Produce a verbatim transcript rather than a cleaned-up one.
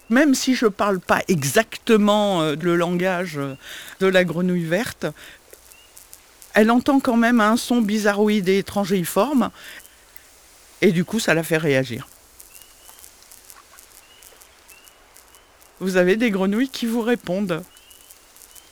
Même si je ne parle pas exactement euh, le langage euh, de la grenouille verte, elle entend quand même un son bizarroïde et étrangéiforme, et du coup, ça la fait réagir. Vous avez des grenouilles qui vous répondent.